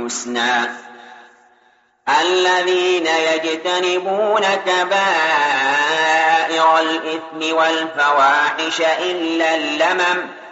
الحسنى الذين يجتنبون كبائر الإثم والفواحش إلا اللمم